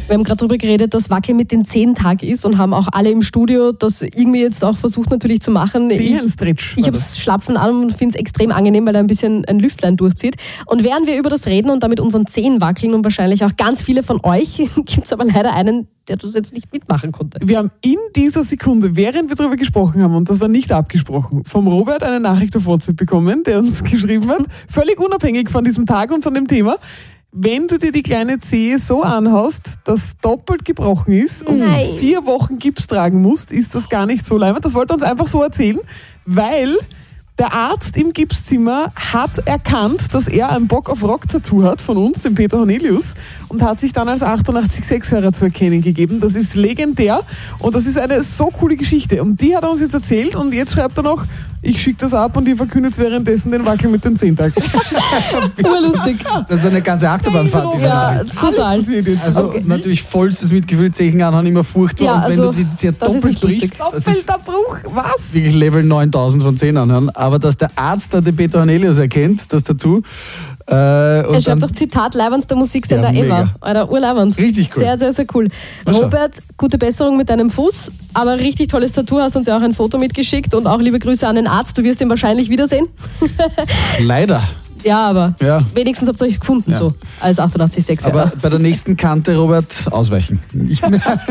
Wir haben gerade darüber geredet, dass Wackeln mit den Zehentag ist und haben auch alle im Studio das irgendwie jetzt auch versucht natürlich zu machen. Zehenstretch. Ich habe es Schlapfen an und finde es extrem angenehm, weil da ein bisschen ein Lüftlein durchzieht. Und während wir über das reden und damit unseren Zehen wackeln und wahrscheinlich auch ganz viele von euch, gibt es aber leider einen, der das jetzt nicht mitmachen konnte. Wir haben in dieser Sekunde, während wir darüber gesprochen haben, und das war nicht abgesprochen, vom Robert eine Nachricht auf WhatsApp bekommen, der uns geschrieben hat, völlig unabhängig von diesem Tag und von dem Thema: Wenn du dir die kleine Zehe so anhaust, dass doppelt gebrochen ist und 4 Wochen Gips tragen musst, ist das gar nicht so leimend. Das wollte er uns einfach so erzählen, weil der Arzt im Gipszimmer hat erkannt, dass er ein Bock auf Rock-Tattoo hat von uns, dem Peter Hornelius, und hat sich dann als 88.6-Hörer zu erkennen gegeben. Das ist legendär und das ist eine so coole Geschichte. Und die hat er uns jetzt erzählt und jetzt schreibt er noch: Ich schicke das ab und ihr verkündet währenddessen den Wackel mit den Zehentag. Urlustig. Das ist eine ganze Achterbahnfahrt, diese Ja, Nachricht. total. Also natürlich vollstes Mitgefühl, Zechen anhaben immer furchtbar. Ja, und wenn also, du die Zehe das ist doppelt nicht lustig. brichst, das ist Doppelter Bruch, was? wirklich Level 9000 von 10 anhören. Aber dass der Arzt da den Peter Hornelius erkennt, das Tattoo. Er schreibt doch Zitat, leibendster Musiksender Ja, mega. ever. Alter, urleibend. Richtig cool. Sehr, sehr, sehr cool. Na schau. Robert, gute Besserung mit deinem Fuß, aber richtig tolles Tattoo, hast uns ja auch ein Foto mitgeschickt und auch liebe Grüße an den Arzt, du wirst ihn wahrscheinlich wiedersehen. Leider. Ja, aber Ja. wenigstens habt ihr euch gefunden, Ja. so als 88,6. Aber bei der nächsten Kante, Robert, ausweichen. Nicht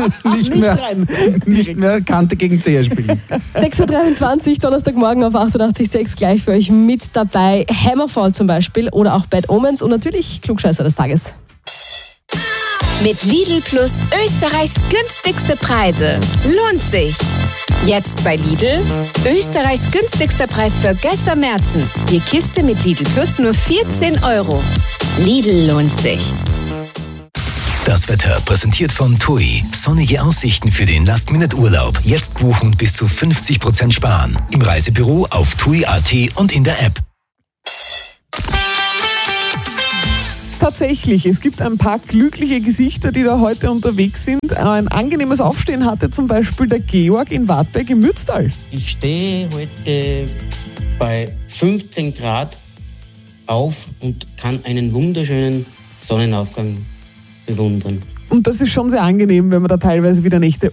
mehr Kante gegen Zehe spielen. 6.23 Uhr, Donnerstagmorgen auf 88,6 gleich für euch mit dabei. Hammerfall zum Beispiel oder auch Bad Omens und natürlich Klugscheißer des Tages. Mit Lidl Plus Österreichs günstigste Preise. Lohnt sich! Jetzt bei Lidl. Österreichs günstigster Preis für Gösser Märzen. Die Kiste mit Lidl Plus nur 14 €. Lidl lohnt sich. Das Wetter präsentiert von TUI. Sonnige Aussichten für den Last-Minute-Urlaub. Jetzt buchen und bis zu 50% sparen. Im Reisebüro auf TUI.at und in der App. Tatsächlich, es gibt ein paar glückliche Gesichter, die da heute unterwegs sind. Ein angenehmes Aufstehen hatte zum Beispiel der Georg in Wartberg im Mürztal. Ich stehe heute bei 15 Grad auf und kann einen wunderschönen Sonnenaufgang bewundern. Und das ist schon sehr angenehm, wenn man da teilweise wieder Nächte